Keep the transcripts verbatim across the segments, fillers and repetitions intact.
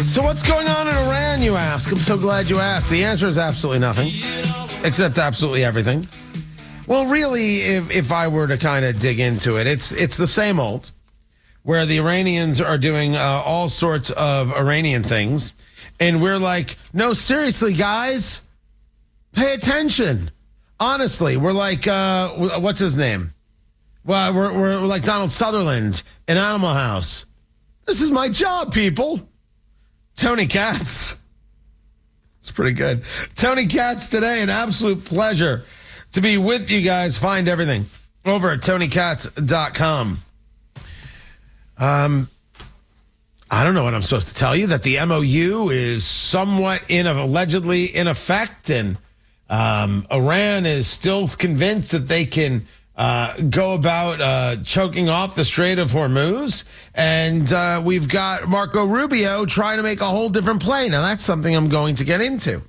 So what's going on in Iran, you ask? I'm so glad you asked. The answer is absolutely nothing, except absolutely everything. Well, really, if, if I were to kind of dig into it, it's it's the same old, where the Iranians are doing uh, all sorts of Iranian things, and we're like, no, seriously, guys, pay attention. Honestly, we're like, uh, what's his name? Well, we're, we're like Donald Sutherland in Animal House. This is my job, people. Tony Katz. It's pretty good. Tony Katz today, an absolute pleasure to be with you guys. Find everything over at tony katz dot com. Um, I don't know what I'm supposed to tell you, that the M O U is somewhat in allegedly in effect, and um, Iran is still convinced that they can uh, go about uh, choking off the Strait of Hormuz, and uh, we've got Marco Rubio trying to make a whole different play. Now, that's something I'm going to get into.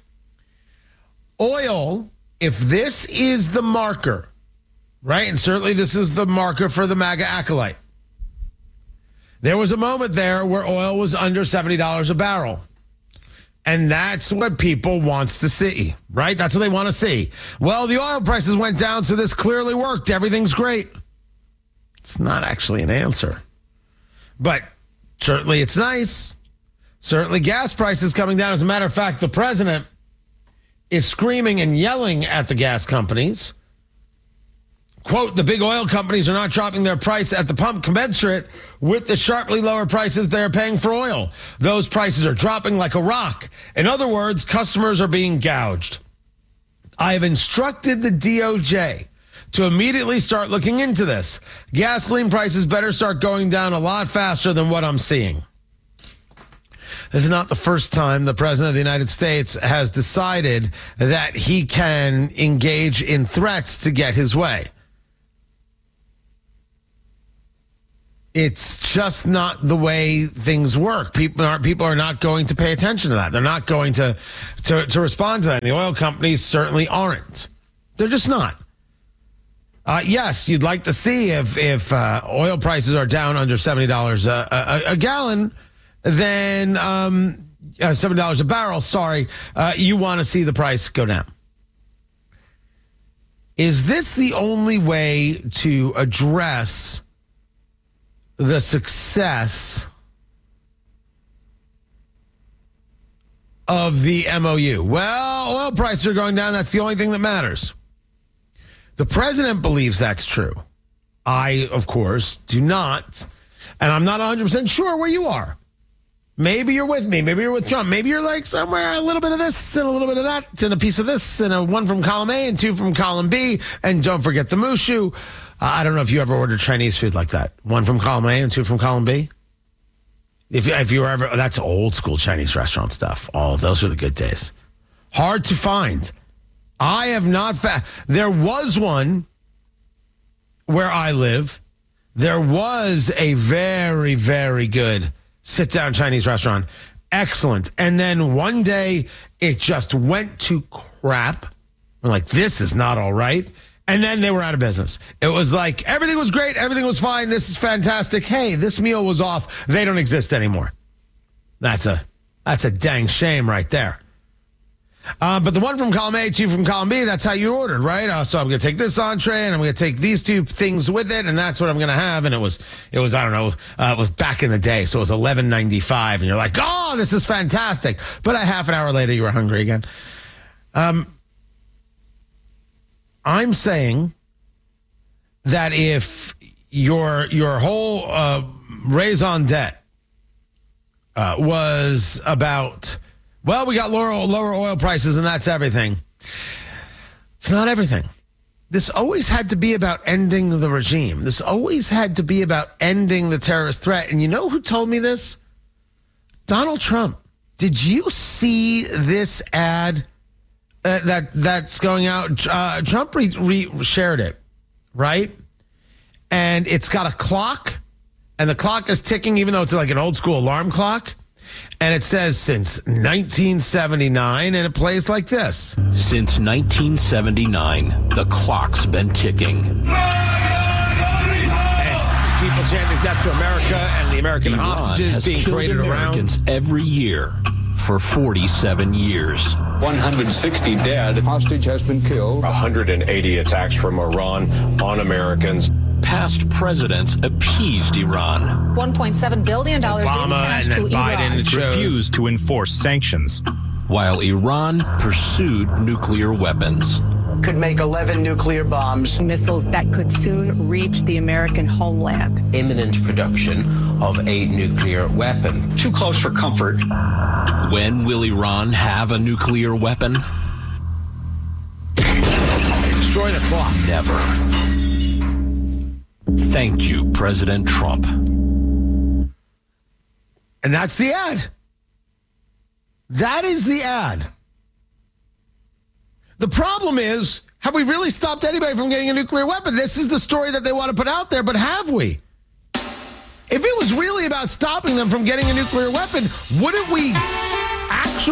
Oil, if this is the marker, right, and certainly this is the marker for the MAGA acolyte, there was a moment there where oil was under seventy dollars a barrel. And that's what people wants to see, right? That's what they want to see. Well, the oil prices went down, so this clearly worked. Everything's great. It's not actually an answer. But certainly it's nice. Certainly gas prices coming down. As a matter of fact, the president is screaming and yelling at the gas companies. Quote, the big oil companies are not dropping their price at the pump commensurate with the sharply lower prices they're paying for oil. Those prices are dropping like a rock. In other words, customers are being gouged. I have instructed the D O J to immediately start looking into this. Gasoline prices better start going down a lot faster than what I'm seeing. This is not the first time the president of the United States has decided that he can engage in threats to get his way. It's just not the way things work. People are people are not going to pay attention to that. They're not going to to, to respond to that. And the oil companies certainly aren't. They're just not. Uh, yes, you'd like to see if if uh, oil prices are down under seventy dollars a, a, a gallon, then um, uh, seventy dollars a barrel. Sorry, uh, you want to see the price go down. Is this the only way to address the success of the M O U? Well, oil prices are going down. That's the only thing that matters. The president believes that's true. I, of course, do not. And I'm not one hundred percent sure where you are. Maybe you're with me. Maybe you're with Trump. Maybe you're like somewhere a little bit of this and a little bit of that and a piece of this and a one from column A and two from column B. And don't forget the Mushu. Uh, I don't know if you ever ordered Chinese food like that. One from column A and two from column B. If you, if you were ever, that's old school Chinese restaurant stuff. Oh, those are the good days. Hard to find. I have not found. There was one where I live. There was a very, very good sit-down Chinese restaurant. Excellent. And then one day it just went to crap. I'm like, this is not all right. And then they were out of business. It was like, everything was great. Everything was fine. This is fantastic. Hey, this meal was off. They don't exist anymore. That's a that's a dang shame right there. Uh, but the one from column A, two from column B, that's how you ordered, right? Uh, so I'm going to take this entree and I'm going to take these two things with it, and that's what I'm going to have. And it was, it was I don't know, uh, it was back in the day, so it was eleven ninety-five, and you're like, oh, this is fantastic. But a half an hour later, you were hungry again. Um. I'm saying that if your your whole uh, raison d'etre uh, was about, well, we got lower, lower oil prices and that's everything. It's not everything. This always had to be about ending the regime. This always had to be about ending the terrorist threat. And you know who told me this? Donald Trump. Did you see this ad? Uh, that that's going out. Uh, Trump re- re- shared it, right? And it's got a clock, and the clock is ticking, even though it's like an old school alarm clock. And it says since nineteen seventy-nine, and it plays like this. Since nineteen seventy-nine, the clock's been ticking. Yes. people chanting death to America and the American Iran hostages has being killed paraded around. Americans every year for forty-seven years. one hundred sixty dead. Hostage has been killed. one hundred eighty attacks from Iran on Americans. Past presidents appeased Iran. one point seven billion dollars in Obama cash and to then Biden Iran. chose. refused to enforce sanctions. While Iran pursued nuclear weapons. Could make eleven nuclear bombs. Missiles that could soon reach the American homeland. Imminent production of a nuclear weapon. Too close for comfort. When will Iran have a nuclear weapon? Destroy the clock. Never. Thank you, President Trump. And that's the ad. That is the ad. The problem is, have we really stopped anybody from getting a nuclear weapon? This is the story that they want to put out there, but have we? If it was really about stopping them from getting a nuclear weapon, wouldn't we